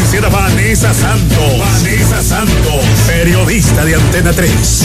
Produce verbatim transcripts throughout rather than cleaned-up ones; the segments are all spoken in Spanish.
continuación a Vanessa Santos. Vanessa Santos, periodista de Antena tres.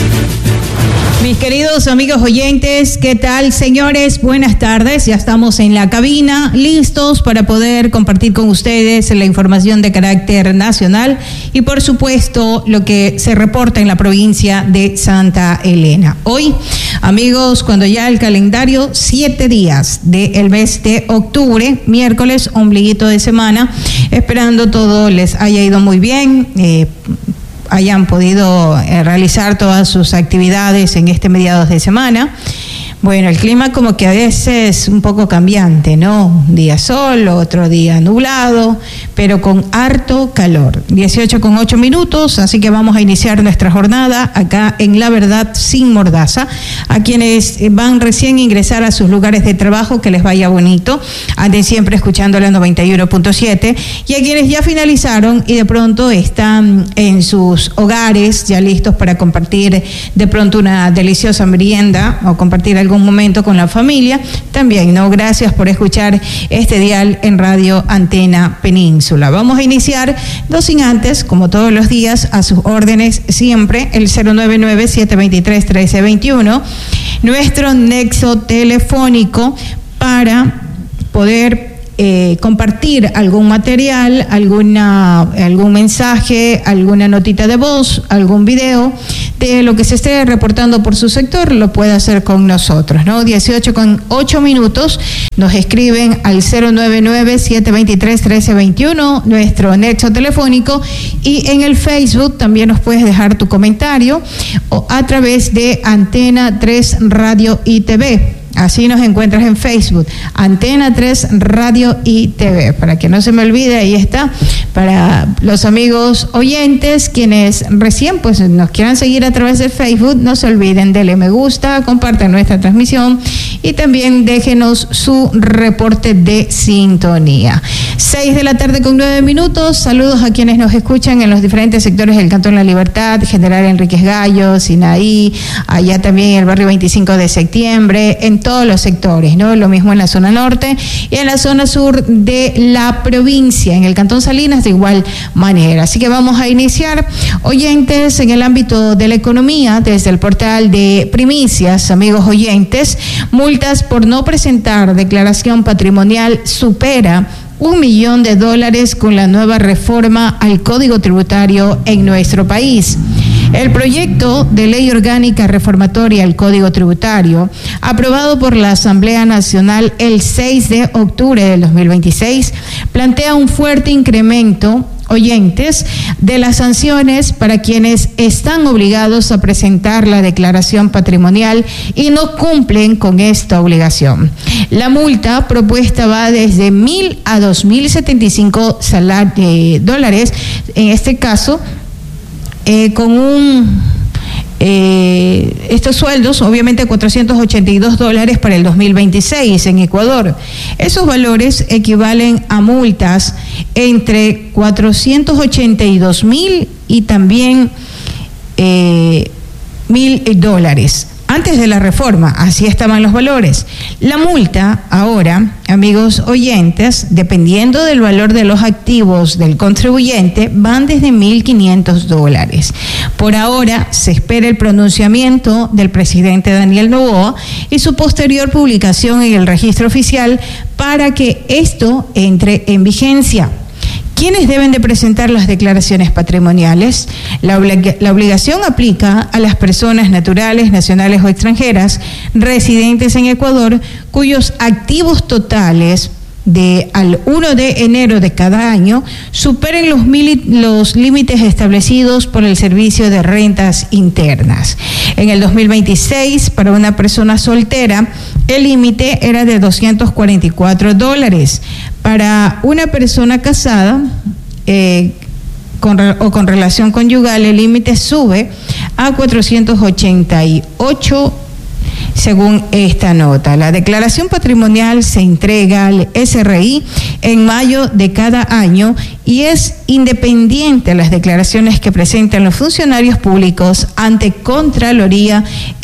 Mis queridos amigos oyentes, ¿qué tal, señores? Buenas tardes, ya estamos en la cabina, listos para poder compartir con ustedes la información de carácter nacional y, por supuesto, lo que se reporta en la provincia de Santa Elena. Hoy, amigos, cuando ya el calendario, siete días del mes de octubre, miércoles, ombliguito de semana, esperando todo les haya ido muy bien, eh, hayan podido eh, realizar todas sus actividades en este mediados de semana. Bueno, el clima como que a veces un poco cambiante, ¿no? Un día sol, otro día nublado, pero con harto calor. dieciocho con ocho minutos, así que vamos a iniciar nuestra jornada acá en La Verdad Sin Mordaza. A quienes van recién a ingresar a sus lugares de trabajo, que les vaya bonito. Anden siempre escuchando la noventa y uno punto siete. Y a quienes ya finalizaron y de pronto están en sus hogares, ya listos para compartir de pronto una deliciosa merienda o compartir algo un momento con la familia, también, ¿no? Gracias por escuchar este dial en Radio Antena Península. Vamos a iniciar, no sin antes, como todos los días, a sus órdenes siempre, el cero nueve nueve, siete dos tres, uno tres dos uno, nuestro nexo telefónico para poder Eh, compartir algún material, alguna, algún mensaje, alguna notita de voz, algún video de lo que se esté reportando por su sector, lo puede hacer con nosotros, ¿no? dieciocho con ocho minutos, nos escriben al cero nueve nueve, siete dos tres, uno tres dos uno, nuestro nexo telefónico, y en el Facebook también nos puedes dejar tu comentario o a través de Antena tres Radio y T V. Así nos encuentras en Facebook, Antena tres Radio y T V, para que no se me olvide, ahí está, para los amigos oyentes, quienes recién pues nos quieran seguir a través de Facebook, no se olviden, denle me gusta, compartan nuestra transmisión y también déjenos su reporte de sintonía. Seis de la tarde con nueve minutos, saludos a quienes nos escuchan en los diferentes sectores del Cantón La Libertad, General Enríquez Gallo, Sinaí, allá también en el barrio veinticinco de septiembre, en todos los sectores, ¿no? Lo mismo en la zona norte y en la zona sur de la provincia, en el Cantón Salinas de igual manera. Así que vamos a iniciar, oyentes, en el ámbito de la economía, desde el portal de Primicias, amigos oyentes, multas por no presentar declaración patrimonial supera un millón de dólares con la nueva reforma al Código Tributario en nuestro país. El proyecto de ley orgánica reformatoria al Código Tributario, aprobado por la Asamblea Nacional el seis de octubre del dos mil veintiséis, plantea un fuerte incremento, oyentes, de las sanciones para quienes están obligados a presentar la declaración patrimonial y no cumplen con esta obligación. La multa propuesta va desde mil a dos mil setenta y cinco eh, dólares, en este caso, eh, con un... Eh, estos sueldos, obviamente cuatrocientos ochenta y dos dólares para el dos mil veintiséis en Ecuador. Esos valores equivalen a multas entre cuatrocientos ochenta y dos mil y también eh, mil dólares. Antes de la reforma, así estaban los valores. La multa ahora, amigos oyentes, dependiendo del valor de los activos del contribuyente, van desde mil quinientos dólares. Por ahora se espera el pronunciamiento del presidente Daniel Noboa y su posterior publicación en el registro oficial para que esto entre en vigencia. ¿Quiénes deben de presentar las declaraciones patrimoniales? La, oblig- la obligación aplica a las personas naturales, nacionales o extranjeras residentes en Ecuador cuyos activos totales de al primero de enero de cada año superen los, mili- los límites establecidos por el Servicio de Rentas Internas. En el dos mil veintiséis, para una persona soltera, el límite era de doscientos cuarenta y cuatro dólares. Para una persona casada eh, con, o con relación conyugal, el límite sube a cuatrocientos ochenta y ocho según esta nota. La declaración patrimonial se entrega al S R I en mayo de cada año y es independiente a las declaraciones que presentan los funcionarios públicos ante Contraloría,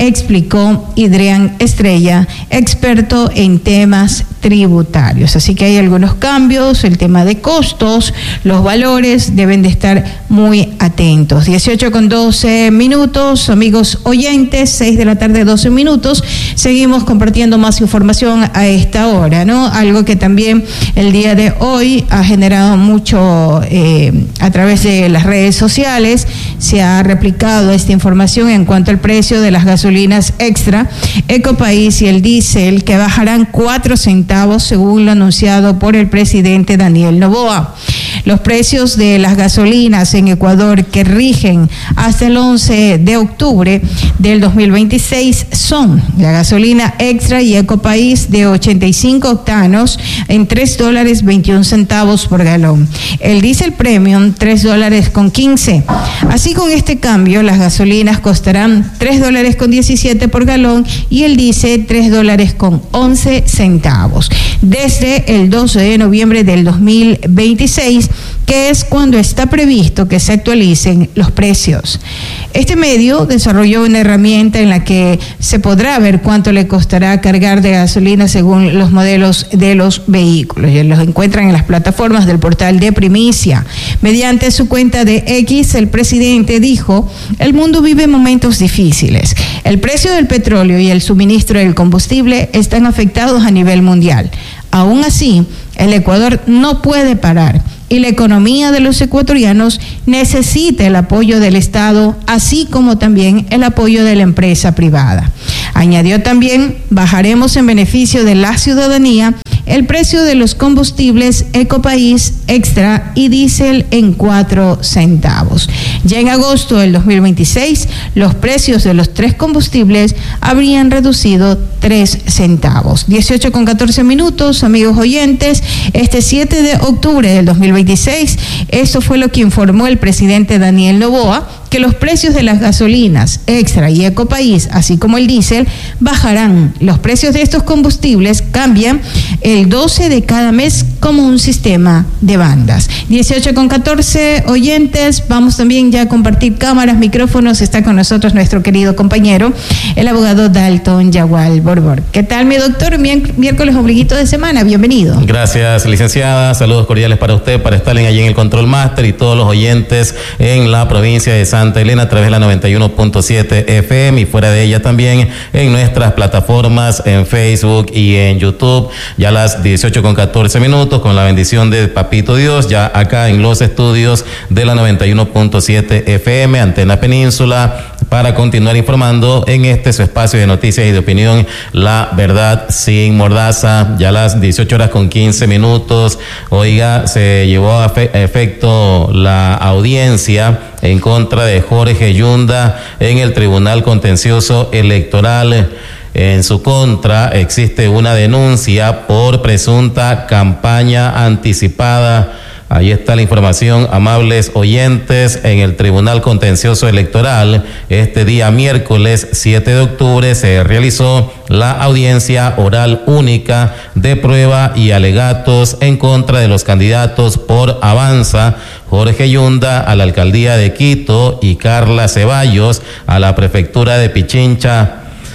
explicó Idrián Estrella, experto en temas tributarios. Así que hay algunos cambios, el tema de costos, los valores deben de estar muy atentos. dieciocho con doce minutos, amigos oyentes, seis de la tarde, doce minutos. Seguimos compartiendo más información a esta hora, ¿no? Algo que también el día de hoy ha generado mucho eh, a través de las redes sociales. Se ha replicado esta información en cuanto al precio de las gasolinas extra, Ecopaís y el diésel, que bajarán cuatro centavos según lo anunciado por el presidente Daniel Noboa. Los precios de las gasolinas en Ecuador que rigen hasta el once de octubre del dos mil veintiséis son la gasolina extra y Ecopaís de ochenta y cinco octanos en tres dólares veintiún centavos por galón. El diésel premium tres dólares con quince. Así, con este cambio las gasolinas costarán tres dólares con diecisiete por galón y el diésel tres dólares con once centavos. Desde el doce de noviembre del dos mil veintiséis, que es cuando está previsto que se actualicen los precios. Este medio desarrolló una herramienta en la que se podrá ver cuánto le costará cargar de gasolina según los modelos de los vehículos. Y los encuentran en las plataformas del portal de Primicia. Mediante su cuenta de X, el presidente dijo: el mundo vive momentos difíciles. El precio del petróleo y el suministro del combustible están afectados a nivel mundial. Aún así, el Ecuador no puede parar y la economía de los ecuatorianos necesita el apoyo del Estado, así como también el apoyo de la empresa privada. Añadió también: bajaremos en beneficio de la ciudadanía el precio de los combustibles Ecopaís, extra y diésel en cuatro centavos. Ya en agosto del dos mil veintiséis, los precios de los tres combustibles habrían reducido tres centavos. dieciocho con catorce minutos, amigos oyentes. Este siete de octubre del dos mil veintiséis, eso fue lo que informó el presidente Daniel Noboa, que los precios de las gasolinas extra y Ecopaís, así como el diésel, bajarán. Los precios de estos combustibles cambian el doce de cada mes como un sistema de bandas. dieciocho con catorce oyentes, vamos también ya a compartir cámaras, micrófonos. Está con nosotros nuestro querido compañero, el abogado Dalton Yagual Borbor. ¿Qué tal, mi doctor? Miércoles ombliguito de semana, bienvenido. Gracias, licenciada. Saludos cordiales para usted, para Stalin allí en el Control Master y todos los oyentes en la provincia de Santa Elena a través de la noventa y uno punto siete F M y fuera de ella también en nuestras plataformas en Facebook y en YouTube. Ya a las dieciocho con catorce minutos, con la bendición de Papito Dios, ya acá en los estudios de la noventa y uno punto siete F M, Antena Península, para continuar informando en este su espacio de noticias y de opinión, La Verdad Sin Mordaza. Ya a las dieciocho horas con quince minutos, oiga, se llevó a efecto la audiencia en contra de Jorge Yunda en el Tribunal Contencioso Electoral. En su contra existe una denuncia por presunta campaña anticipada. Ahí está la información, amables oyentes. En el Tribunal Contencioso Electoral, este día miércoles siete de octubre, se realizó la audiencia oral única de prueba y alegatos en contra de los candidatos por Avanza, Jorge Yunda a la alcaldía de Quito y Carla Ceballos a la prefectura de Pichincha.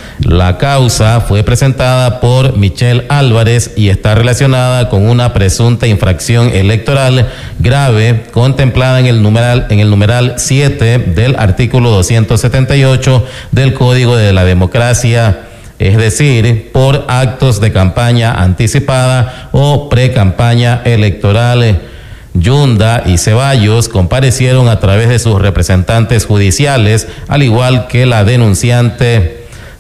La causa fue presentada por Michelle Álvarez y está relacionada con una presunta infracción electoral grave contemplada en el numeral en el numeral siete del artículo doscientos setenta y ocho del Código de la Democracia, es decir, por actos de campaña anticipada o pre-campaña electoral. Yunda y Ceballos comparecieron a través de sus representantes judiciales, al igual que la denunciante.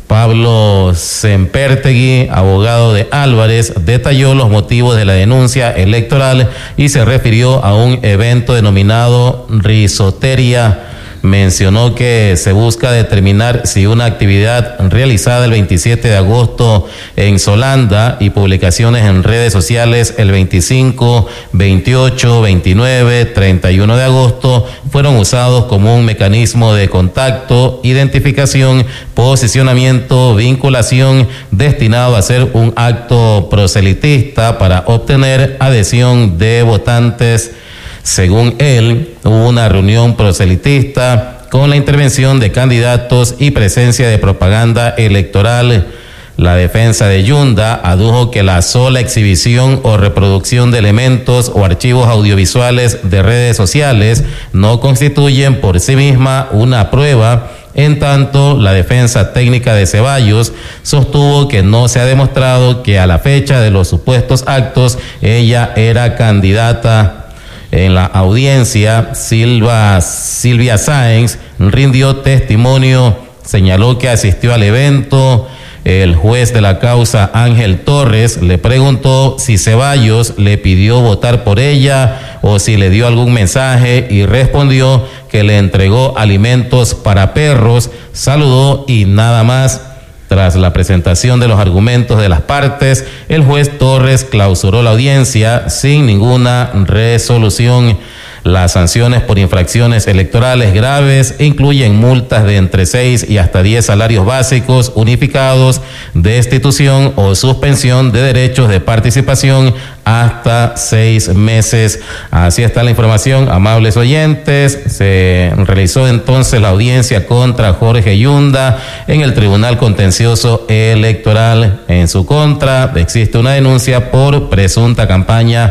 Pablo Sempertegui, abogado de Álvarez, detalló los motivos de la denuncia electoral y se refirió a un evento denominado Risoteria. mencionó que se busca determinar si una actividad realizada el veintisiete de agosto en Solanda y publicaciones en redes sociales el veinticinco, veintiocho, veintinueve, treinta y uno de agosto fueron usados como un mecanismo de contacto, identificación, posicionamiento, vinculación destinado a hacer un acto proselitista para obtener adhesión de votantes. Según él, hubo una reunión proselitista con la intervención de candidatos y presencia de propaganda electoral. La defensa de Yunda adujo que la sola exhibición o reproducción de elementos o archivos audiovisuales de redes sociales no constituyen por sí misma una prueba. En tanto, la defensa técnica de Ceballos sostuvo que no se ha demostrado que a la fecha de los supuestos actos ella era candidata. En la audiencia, Silva, Silvia Sáenz rindió testimonio, señaló que asistió al evento. El juez de la causa, Ángel Torres, le preguntó si Ceballos le pidió votar por ella o si le dio algún mensaje y respondió que le entregó alimentos para perros, saludó y nada más. Tras la presentación de los argumentos de las partes, el juez Torres clausuró la audiencia sin ninguna resolución. Las sanciones por infracciones electorales graves incluyen multas de entre seis y hasta diez salarios básicos unificados, destitución o suspensión de derechos de participación hasta seis meses. Así está la información, amables oyentes. Se realizó entonces la audiencia contra Jorge Yunda en el Tribunal Contencioso Electoral. En su contra existe una denuncia por presunta campaña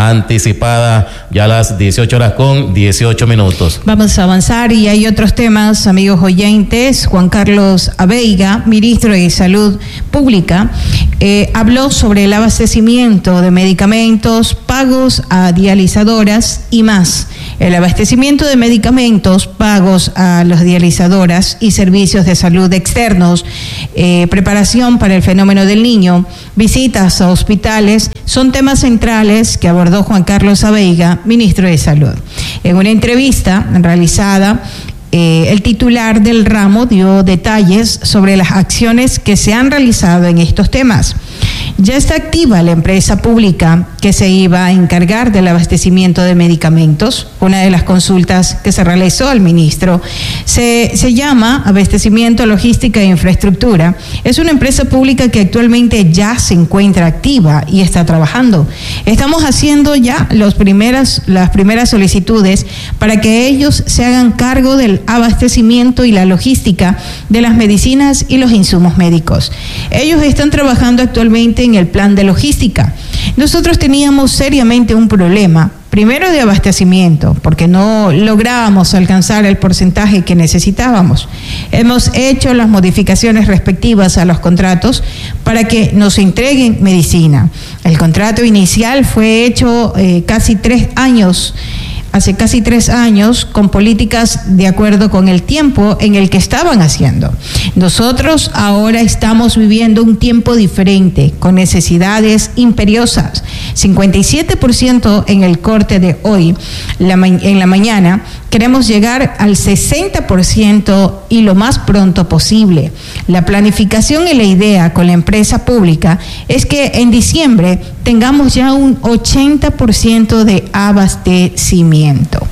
anticipada. Ya a las dieciocho horas con dieciocho minutos. Vamos a avanzar y hay otros temas, amigos oyentes. Juan Carlos Abeiga, ministro de Salud Pública, eh, habló sobre el abastecimiento de medicamentos, pagos a dializadoras y más. El abastecimiento de medicamentos, pagos a las dializadoras y servicios de salud externos, eh, preparación para el fenómeno del niño, visitas a hospitales, son temas centrales que abordó Juan Carlos Abeiga, ministro de Salud. En una entrevista realizada, Eh, el titular del ramo dio detalles sobre las acciones que se han realizado en estos temas. Ya está activa la empresa pública que se iba a encargar del abastecimiento de medicamentos. Una de las consultas que se realizó al ministro se, se llama Abastecimiento, Logística e Infraestructura. Es una empresa pública que actualmente ya se encuentra activa y está trabajando. Estamos haciendo ya los primeras, las primeras solicitudes para que ellos se hagan cargo del abastecimiento y la logística de las medicinas y los insumos médicos. Ellos están trabajando actualmente en el plan de logística. Nosotros teníamos seriamente un problema, primero de abastecimiento, porque no lográbamos alcanzar el porcentaje que necesitábamos. Hemos hecho las modificaciones respectivas a los contratos para que nos entreguen medicina. El contrato inicial fue hecho eh, casi tres años hace casi tres años, con políticas de acuerdo con el tiempo en el que estaban haciendo. Nosotros ahora estamos viviendo un tiempo diferente, con necesidades imperiosas. cincuenta y siete por ciento en el corte de hoy, la en la mañana, queremos llegar al sesenta por ciento y lo más pronto posible. La planificación y la idea con la empresa pública es que en diciembre tengamos ya un ochenta por ciento de abastecimiento.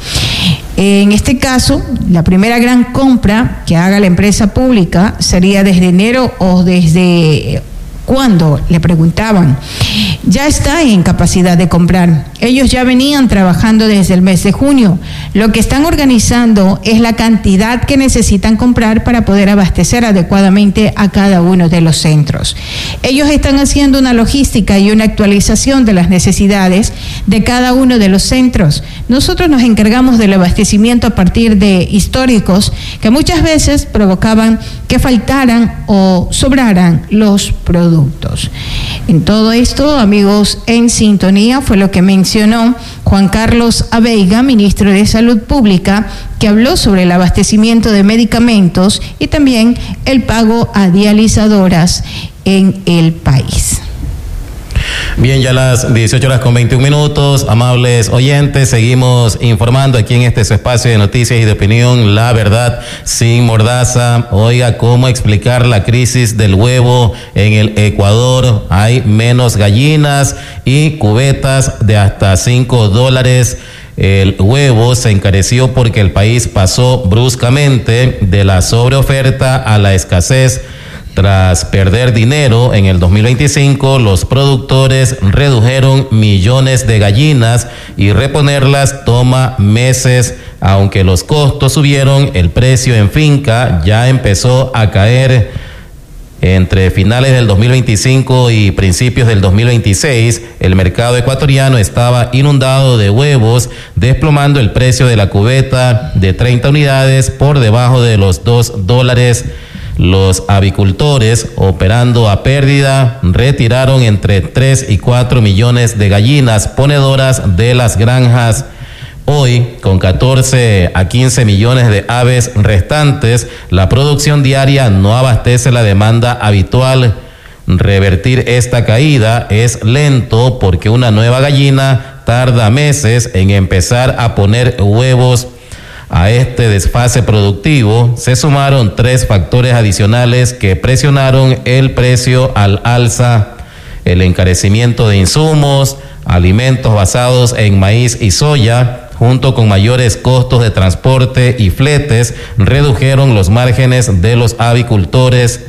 En este caso, la primera gran compra que haga la empresa pública sería desde enero o desde cuando le preguntaban, ya está en capacidad de comprar. Ellos ya venían trabajando desde el mes de junio. Lo que están organizando es la cantidad que necesitan comprar para poder abastecer adecuadamente a cada uno de los centros. Ellos están haciendo una logística y una actualización de las necesidades de cada uno de los centros. Nosotros nos encargamos del abastecimiento a partir de históricos que muchas veces provocaban que faltaran o sobraran los productos. En todo esto, amigos, en sintonía fue lo que mencionó Juan Carlos Abeiga, ministro de Salud Pública, que habló sobre el abastecimiento de medicamentos y también el pago a dializadoras en el país. Bien, ya las dieciocho horas con veintiún minutos, amables oyentes, seguimos informando aquí en este su espacio de noticias y de opinión, La Verdad Sin Mordaza. Oiga, ¿cómo explicar la crisis del huevo en el Ecuador? Hay menos gallinas y cubetas de hasta cinco dólares. El huevo se encareció porque el país pasó bruscamente de la sobreoferta a la escasez. Tras perder dinero en el dos mil veinticinco, los productores redujeron millones de gallinas y reponerlas toma meses. Aunque los costos subieron, el precio en finca ya empezó a caer. Entre finales del dos mil veinticinco y principios del dos mil veintiséis, el mercado ecuatoriano estaba inundado de huevos, desplomando el precio de la cubeta de treinta unidades por debajo de los dos dólares. Los avicultores, operando a pérdida, retiraron entre tres y cuatro millones de gallinas ponedoras de las granjas. Hoy, con catorce a quince millones de aves restantes, la producción diaria no abastece la demanda habitual. Revertir esta caída es lento porque una nueva gallina tarda meses en empezar a poner huevos. A este desfase productivo se sumaron tres factores adicionales que presionaron el precio al alza: el encarecimiento de insumos, alimentos basados en maíz y soya, junto con mayores costos de transporte y fletes, redujeron los márgenes de los avicultores.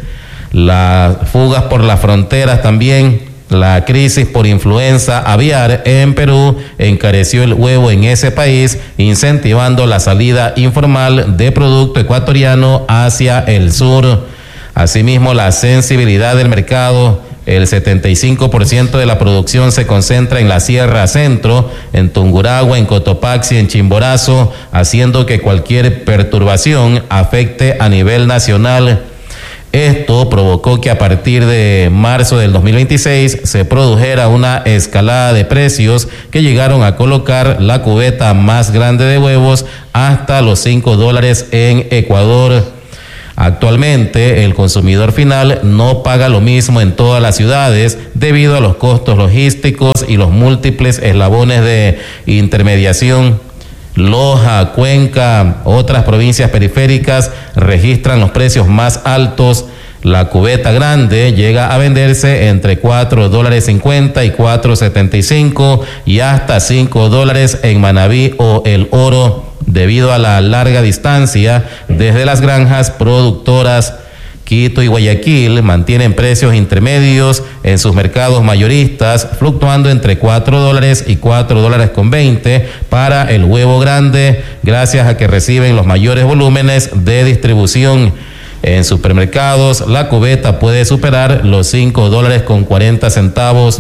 Las fugas por las fronteras también. La crisis por influenza aviar en Perú encareció el huevo en ese país, incentivando la salida informal de producto ecuatoriano hacia el sur. Asimismo, la sensibilidad del mercado. El setenta y cinco por ciento de la producción se concentra en la Sierra Centro, en Tungurahua, en Cotopaxi, en Chimborazo, haciendo que cualquier perturbación afecte a nivel nacional. Esto provocó que a partir de marzo del dos mil veintiséis se produjera una escalada de precios que llegaron a colocar la cubeta más grande de huevos hasta los cinco dólares en Ecuador. Actualmente, el consumidor final no paga lo mismo en todas las ciudades debido a los costos logísticos y los múltiples eslabones de intermediación. Loja, Cuenca, otras provincias periféricas registran los precios más altos. La cubeta grande llega a venderse entre cuatro dólares cincuenta y cuatro setenta y cinco y hasta cinco dólares en Manabí o El Oro, debido a la larga distancia desde las granjas productoras. Quito y Guayaquil mantienen precios intermedios en sus mercados mayoristas, fluctuando entre cuatro dólares y cuatro dólares con veinte para el huevo grande, gracias a que reciben los mayores volúmenes de distribución. En supermercados, la cubeta puede superar los cinco dólares con cuarenta centavos.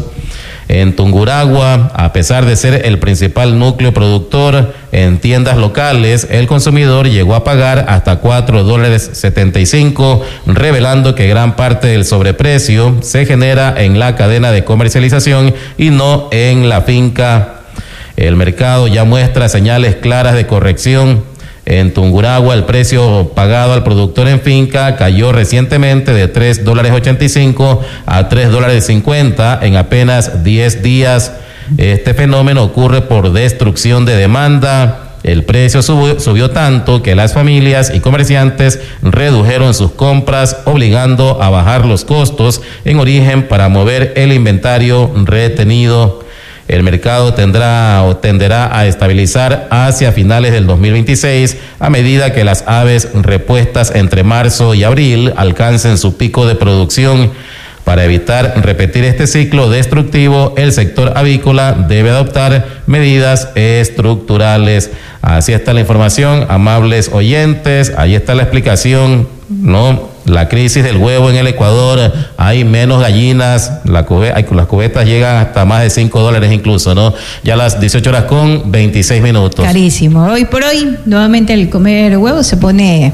En Tungurahua, a pesar de ser el principal núcleo productor, en tiendas locales el consumidor llegó a pagar hasta cuatro dólares setenta y cinco, revelando que gran parte del sobreprecio se genera en la cadena de comercialización y no en la finca. El mercado ya muestra señales claras de corrección. En Tungurahua, el precio pagado al productor en finca cayó recientemente de tres dólares ochenta y cinco a tres dólares cincuenta en apenas diez días. Este fenómeno ocurre por destrucción de demanda. El precio subió, subió tanto que las familias y comerciantes redujeron sus compras, obligando a bajar los costos en origen para mover el inventario retenido. El mercado tendrá o tenderá a estabilizar hacia finales del dos mil veintiséis a medida que las aves repuestas entre marzo y abril alcancen su pico de producción. Para evitar repetir este ciclo destructivo, el sector avícola debe adoptar medidas estructurales. Así está la información, amables oyentes, ahí está la explicación, ¿no? La crisis del huevo en el Ecuador, hay menos gallinas, la cube, hay, las cubetas llegan hasta más de cinco dólares incluso, ¿no? Ya a las dieciocho horas con veintiséis minutos. Carísimo. Hoy por hoy, nuevamente el comer huevo se pone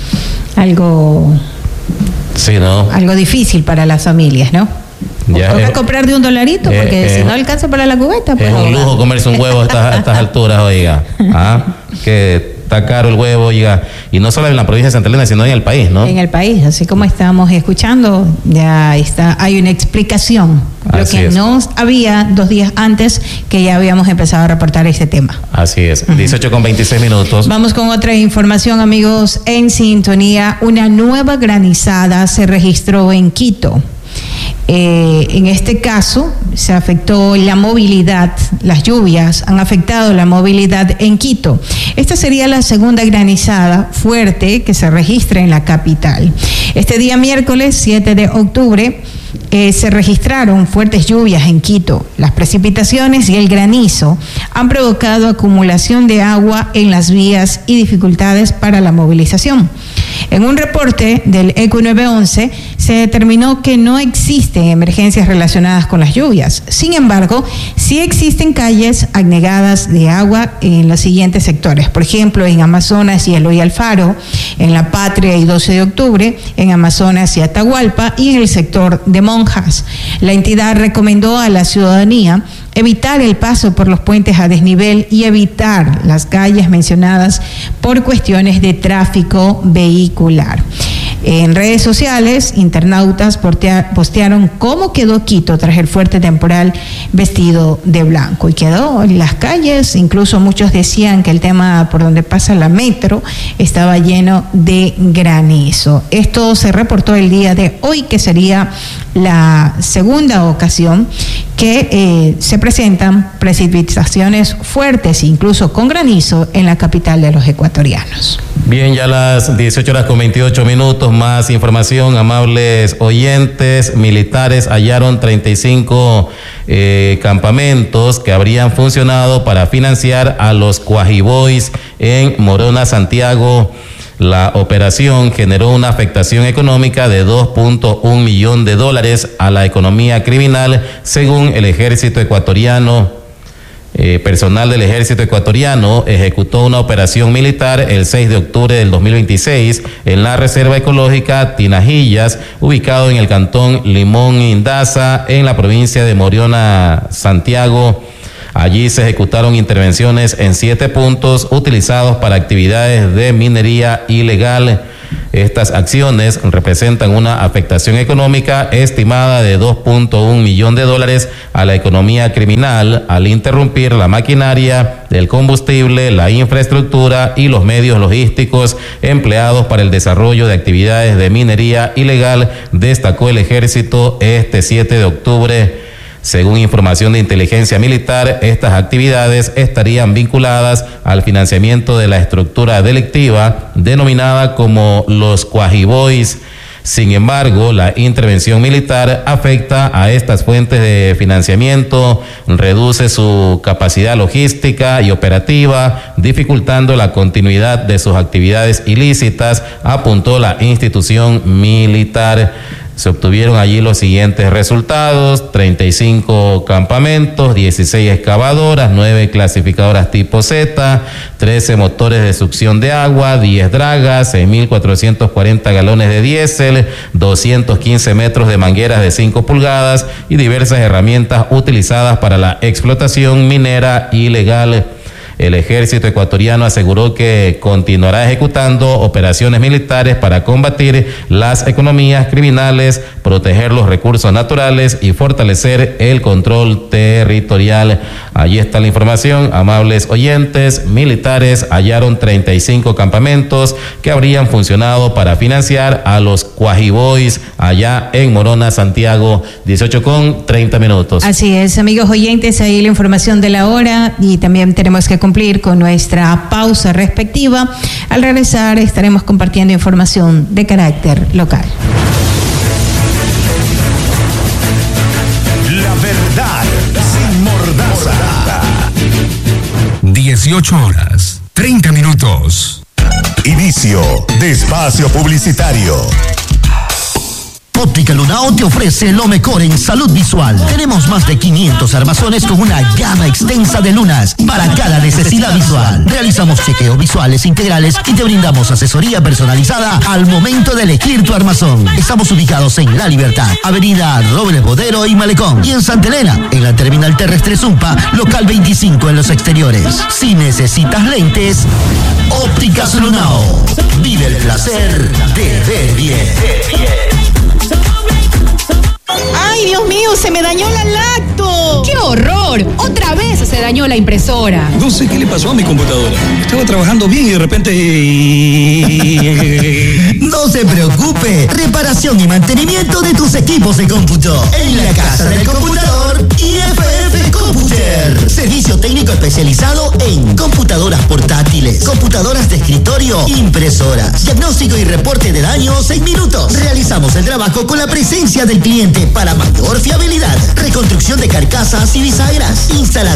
algo... Sí, ¿no? Algo difícil para las familias, ¿no? Ya, toca eh, comprar de un dolarito, porque eh, si eh, no alcanza para la cubeta. Pues es un lujo comerse un huevo a estas, a estas alturas, oiga. ¿Ah? Que está caro el huevo, oiga, y no solo en la provincia de Santa Elena, sino en el país, ¿no? En el país, así como estamos escuchando, ya está, hay una explicación, lo Así que es. no había dos días antes que ya habíamos empezado a reportar este tema. Así es, dieciocho con veintiséis minutos. Vamos con otra información, amigos, en sintonía. Una nueva granizada se registró en Quito. Eh, en este caso se afectó la movilidad, las lluvias han afectado la movilidad en Quito. Esta sería la segunda granizada fuerte que se registra en la capital. Este día miércoles siete de octubre eh, se registraron fuertes lluvias en Quito. Las precipitaciones y el granizo han provocado acumulación de agua en las vías y dificultades para la movilización. En un reporte del E C U nueve once se determinó que no existen emergencias relacionadas con las lluvias. Sin embargo, sí existen calles anegadas de agua en los siguientes sectores. Por ejemplo, en Amazonas, Hielo y Alfaro, en La Patria y doce de octubre, en Amazonas y Atahualpa y en el sector de Monjas. La entidad recomendó a la ciudadanía evitar el paso por los puentes a desnivel y evitar las calles mencionadas por cuestiones de tráfico vehicular. En redes sociales, internautas postearon cómo quedó Quito tras el fuerte temporal vestido de blanco. Y quedó en las calles, incluso muchos decían que el tema por donde pasa la metro estaba lleno de granizo. Esto se reportó el día de hoy, que sería la segunda ocasión que eh, se presentan precipitaciones fuertes, incluso con granizo, en la capital de los ecuatorianos. Bien, ya las dieciocho horas con veintiocho minutos, más información, amables oyentes. Militares hallaron treinta y cinco eh, campamentos que habrían funcionado para financiar a los Cuajiboys en Morona, Santiago. La operación generó una afectación económica de dos punto uno millón de dólares a la economía criminal, según el ejército ecuatoriano. Eh, personal del ejército ecuatoriano ejecutó una operación militar el seis de octubre del dos mil veintiséis en la reserva ecológica Tinajillas, ubicado en el cantón Limón Indaza, en la provincia de Morona, Santiago. Allí se ejecutaron intervenciones en siete puntos utilizados para actividades de minería ilegal. Estas acciones representan una afectación económica estimada de dos punto uno millón de dólares a la economía criminal al interrumpir la maquinaria, el combustible, la infraestructura y los medios logísticos empleados para el desarrollo de actividades de minería ilegal, destacó el ejército este siete de octubre. Según información de inteligencia militar, estas actividades estarían vinculadas al financiamiento de la estructura delictiva denominada como los Cuajiboys. Sin embargo, la intervención militar afecta a estas fuentes de financiamiento, reduce su capacidad logística y operativa, dificultando la continuidad de sus actividades ilícitas, apuntó la institución militar. Se obtuvieron allí los siguientes resultados: treinta y cinco campamentos, dieciséis excavadoras, nueve clasificadoras tipo Z, trece motores de succión de agua, diez dragas, seis mil cuatrocientos cuarenta galones de diésel, doscientos quince metros de mangueras de cinco pulgadas y diversas herramientas utilizadas para la explotación minera ilegal. El ejército ecuatoriano aseguró que continuará ejecutando operaciones militares para combatir las economías criminales, proteger los recursos naturales y fortalecer el control territorial. Allí está la información, amables oyentes. Militares hallaron treinta y cinco campamentos que habrían funcionado para financiar a los Cuajiboys allá en Morona, Santiago. dieciocho con treinta minutos. Así es, amigos oyentes, ahí la información de la hora, y también tenemos que cumplir con nuestra pausa respectiva. Al regresar estaremos compartiendo información de carácter local. La verdad sin mordaza. dieciocho horas, treinta minutos. Inicio de espacio publicitario. Óptica Lunao te ofrece lo mejor en salud visual. Tenemos más de quinientos armazones con una gama extensa de lunas para cada necesidad visual. Realizamos chequeos visuales integrales y te brindamos asesoría personalizada al momento de elegir tu armazón. Estamos ubicados en La Libertad, Avenida Robles Bodero y Malecón. Y en Santa Elena, en la terminal terrestre Zumpa, local veinticinco en los exteriores. Si necesitas lentes, Ópticas Lunao. Vive el placer de ver bien. ¡Ay, Dios mío! ¡Se me dañó la lacto! ¡Qué horror! ¡Otra vez se dañó la impresora! No sé qué le pasó a mi computadora. Estaba trabajando bien y de repente... No se preocupe. Reparación y mantenimiento de tus equipos de cómputo. En la casa del computador I F F Computer. Servicio técnico especializado en computadoras portátiles, computadoras de escritorio, impresoras. Diagnóstico y reporte de daños en minutos. Realizamos el trabajo con la presencia del cliente para mayor fiabilidad. Reconstrucción de carcasas y bisagras. Instalación